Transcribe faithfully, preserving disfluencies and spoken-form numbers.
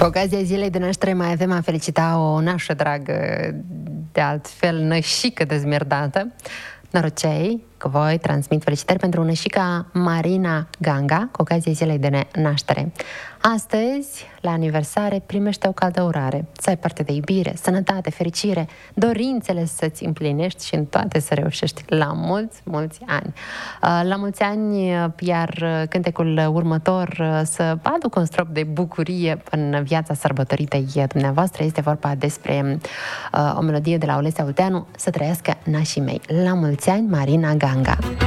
Cu ocazia zilei de naștere mai avem a felicita o nașă dragă, de altfel nășică dezmierdată. Norocei, cu voi transmit felicitări pentru nășica Marina Ganga, cu ocazia zilei de naștere. Astăzi, la aniversare, primește o caldă urare. Să ai parte de iubire, sănătate, fericire, dorințele să-ți împlinești și în toate să reușești la mulți, mulți ani. La mulți ani, iar cântecul următor să aducă un strop de bucurie în viața sărbătoritei dumneavoastră. Este vorba despre o melodie de la Olesya Olteanu, Să trăiască nașii mei. La mulți ani, Marina Ganga!